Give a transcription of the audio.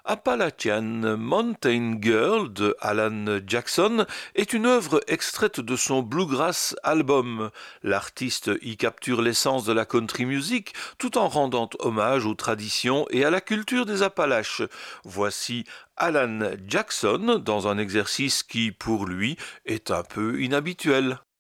Appalachian Mountain Girl de Alan Jackson est une œuvre extraite de son Bluegrass album. L'artiste y capture l'essence de la country music tout en rendant hommage aux traditions et à la culture des Appalaches. Voici Alan Jackson dans un exercice qui, pour lui, est un peu inhabituel.